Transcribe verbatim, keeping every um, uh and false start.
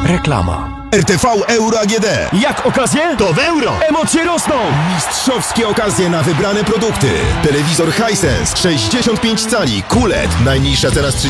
Reklama. R T V Euro A G D. Jak okazje? To w euro! Emocje rosną! Mistrzowskie okazje na wybrane produkty. Telewizor Hisense sześćdziesiąt pięć cali Q L E D. Najniższa cena z